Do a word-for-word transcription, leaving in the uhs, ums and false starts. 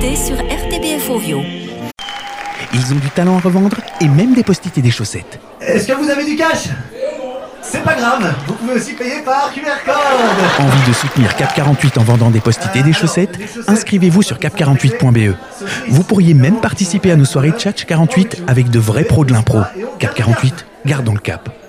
l'été sur R T B F Ovio. Ils ont du talent à revendre et même des post-it et des chaussettes. Est-ce que vous avez du cash? C'est pas grave, vous pouvez aussi payer par Q R code. Envie de soutenir Cap quarante-huit en vendant des post-it et des chaussettes? Inscrivez-vous sur cap quarante-huit point b e. Vous pourriez même participer à nos soirées Tchatch quarante-huit avec de vrais pros de l'impro. Cap quarante-huit, gardons le cap.